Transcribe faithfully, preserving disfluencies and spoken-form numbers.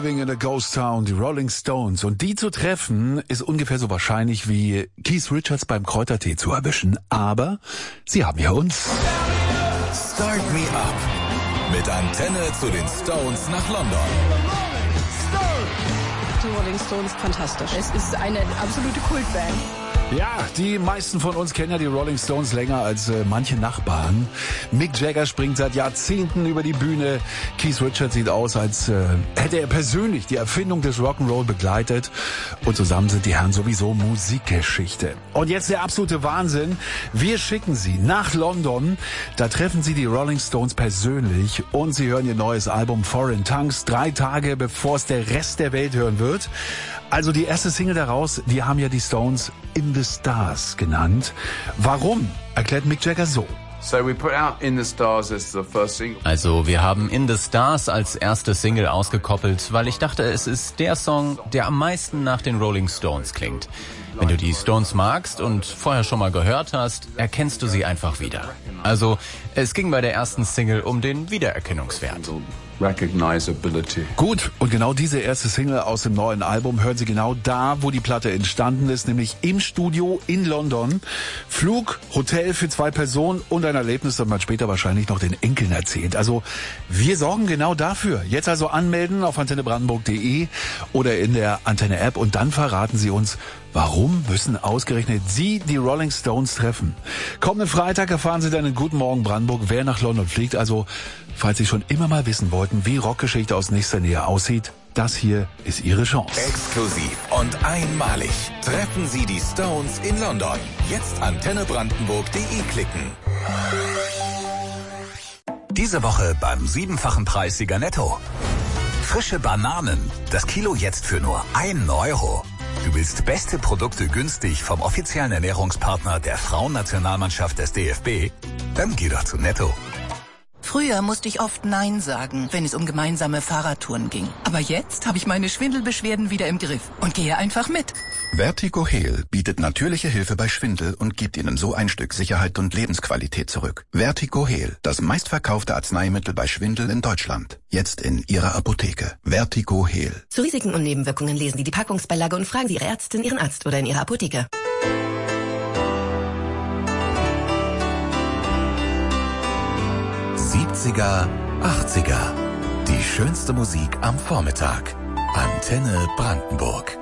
Living in a Ghost Town, die Rolling Stones. Und die zu treffen, ist ungefähr so wahrscheinlich wie Keith Richards beim Kräutertee zu erwischen. Aber sie haben ja uns. Start Me Up. Mit Antenne zu den Stones nach London. Die Rolling Stones, fantastisch. Es ist eine absolute Kultband. Ja, die meisten von uns kennen ja die Rolling Stones länger als äh, manche Nachbarn. Mick Jagger springt seit Jahrzehnten über die Bühne. Keith Richards sieht aus, als äh, hätte er persönlich die Erfindung des Rock'n'Roll begleitet. Und zusammen sind die Herren sowieso Musikgeschichte. Und jetzt der absolute Wahnsinn. Wir schicken sie nach London. Da treffen sie die Rolling Stones persönlich. Und sie hören ihr neues Album Foreign Tongues drei Tage, bevor es der Rest der Welt hören wird. Also die erste Single daraus, die haben ja die Stones In the Stars genannt. Warum? Erklärt Mick Jagger so. So we put out In the Stars as the first single. Also wir haben In the Stars als erste Single ausgekoppelt, weil ich dachte, es ist der Song, der am meisten nach den Rolling Stones klingt. Wenn du die Stones magst und vorher schon mal gehört hast, erkennst du sie einfach wieder. Also es ging bei der ersten Single um den Wiedererkennungswert. Recognizability. Gut, und genau diese erste Single aus dem neuen Album hören Sie genau da, wo die Platte entstanden ist, nämlich im Studio in London. Flug, Hotel für zwei Personen und ein Erlebnis, das man später wahrscheinlich noch den Enkeln erzählt. Also wir sorgen genau dafür. Jetzt also anmelden auf antenne brandenburg punkt de oder in der Antenne-App und dann verraten Sie uns, warum müssen ausgerechnet Sie die Rolling Stones treffen? Kommenden Freitag erfahren Sie dann in Guten Morgen Brandenburg, wer nach London fliegt. Also, falls Sie schon immer mal wissen wollten, wie Rockgeschichte aus nächster Nähe aussieht, das hier ist Ihre Chance. Exklusiv und einmalig treffen Sie die Stones in London. Jetzt antenne brandenburg punkt de klicken. Diese Woche beim siebenfachen Preissieger Netto. Frische Bananen. Das Kilo jetzt für nur ein Euro. Du willst beste Produkte günstig vom offiziellen Ernährungspartner der Frauennationalmannschaft des D F B? Dann geh doch zu Netto. Früher musste ich oft Nein sagen, wenn es um gemeinsame Fahrradtouren ging. Aber jetzt habe ich meine Schwindelbeschwerden wieder im Griff und gehe einfach mit. Vertigo Heal bietet natürliche Hilfe bei Schwindel und gibt Ihnen so ein Stück Sicherheit und Lebensqualität zurück. Vertigo Heal, das meistverkaufte Arzneimittel bei Schwindel in Deutschland. Jetzt in Ihrer Apotheke. Vertigo Heal. Zu Risiken und Nebenwirkungen lesen Sie die Packungsbeilage und fragen Sie Ihre Ärztin, Ihren Arzt oder in Ihrer Apotheke. siebziger, achtziger. Die schönste Musik am Vormittag. Antenne Brandenburg.